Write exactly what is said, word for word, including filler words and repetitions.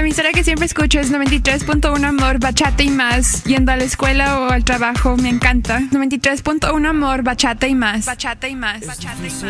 La emisora que siempre escucho es noventa y tres punto uno Amor, Bachata y Más. Yendo a la escuela o al trabajo, me encanta. noventa y tres punto uno Amor, Bachata y Más. Bachata y Más. Bachata y más.